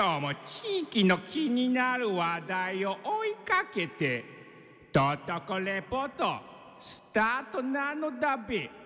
今日も地域の気になる話題を追いかけてとっとこレポートスタートなのだべ。